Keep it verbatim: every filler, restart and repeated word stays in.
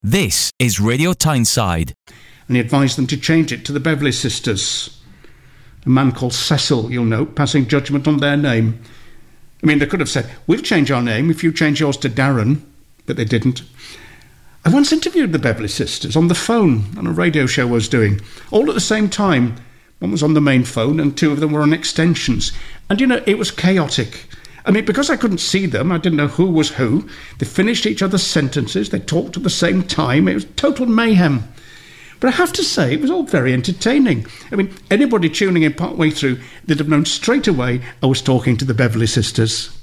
This is Radio Tyneside. And he advised them to change it to the Beverley Sisters. A man called Cecil, you'll note, passing judgment on their name. I mean, they could have said, we'll change our name if you change yours to Darren, but they didn't. I once interviewed the Beverley Sisters on the phone on a radio show I was doing, all at the same time. One was on the main phone and two of them were on extensions. And, you know, it was chaotic. I mean, because I couldn't see them, I didn't know who was who. They finished each other's sentences, they talked at the same time. It was total mayhem. But I have to say, it was all very entertaining. I mean, anybody tuning in partway through, they'd have known straight away I was talking to the Beverley Sisters.